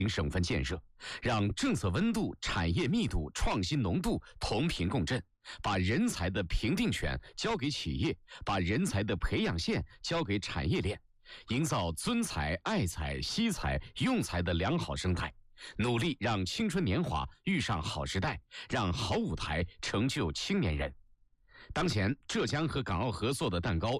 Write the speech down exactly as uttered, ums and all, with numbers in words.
省份建设，让政策温度、产业密度、创新浓度同频共振，把人才的评定权交给企业，把人才的培养线交给产业链，营造尊才、爱才、惜才、用才的良好生态，努力让青春年华遇上好时代，让好舞台成就青年人。当前，浙江和港澳合作的蛋糕